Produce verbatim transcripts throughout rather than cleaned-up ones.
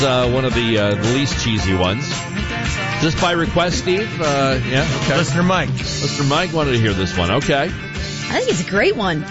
Uh, one of the, uh, the least cheesy ones. Just by request, Steve? Uh, yeah, okay. Listener Mike. Listener Mike wanted to hear this one. Okay. I think it's a great one.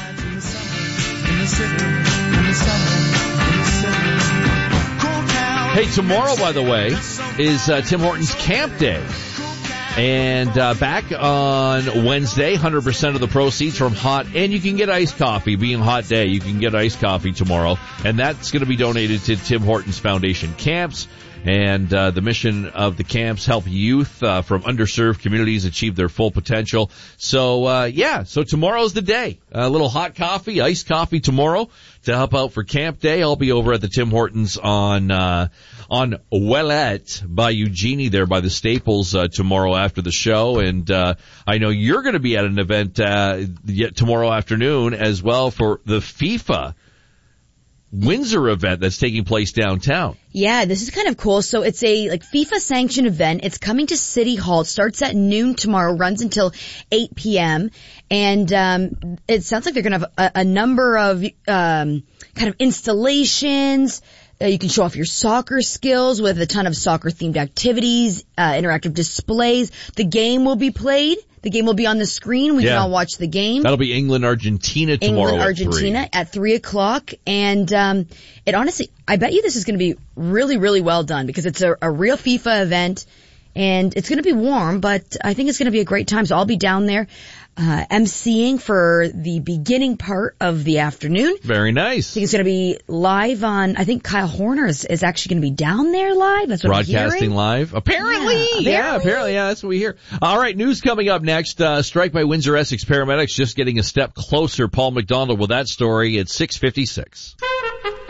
Hey, tomorrow, by the way, is uh, Tim Hortons Camp Day. And uh, back on Wednesday, one hundred percent of the proceeds from hot, and you can get iced coffee. Being a hot day, you can get iced coffee tomorrow. And that's going to be donated to Tim Hortons Foundation Camps. And uh, the mission of the camps help youth uh, from underserved communities achieve their full potential. So, uh, yeah, so tomorrow's the day. A little hot coffee, iced coffee tomorrow to help out for Camp Day. I'll be over at the Tim Hortons on uh, on Ouellette by Eugenie there by the Staples uh, tomorrow after the show. And uh, I know you're going to be at an event uh, yet tomorrow afternoon as well for the FIFA Windsor event that's taking place downtown. Yeah, this is kind of cool. So it's a like FIFA sanctioned event. It's coming to City Hall. It starts at noon tomorrow, runs until eight p.m. And um it sounds like they're going to have a, a number of um kind of installations. Uh, you can show off your soccer skills with a ton of soccer-themed activities, uh, interactive displays. The game will be played. The game will be on the screen. We yeah. can all watch the game. That'll be England-Argentina tomorrow England, Argentina at three. at three o'clock. And um it honestly, I bet you this is going to be really, really well done because it's a, a real FIFA event. And it's going to be warm, but I think it's going to be a great time. So I'll be down there uh emceeing for the beginning part of the afternoon. Very nice. I think it's going to be live on, I think Kyle Horner is, is actually going to be down there live. That's what Broadcasting I'm hearing. live. Apparently. Yeah, apparently. Yeah, apparently. Yeah, that's what we hear. All right, news coming up next. Uh, strike by Windsor Essex paramedics just getting a step closer. Paul McDonald with that story at six fifty-six.